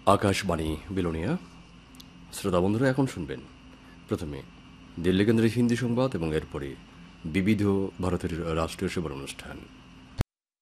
আকাশবাণী বিলোনিয়া। শ্রোতা বন্ধুরা, এখন শুনবেন প্রথমে দিল্লি কেন্দ্রের হিন্দি সংবাদ এবং এরপরে বিবিধ ভারতের রাষ্ট্রীয় সেবার অনুষ্ঠান।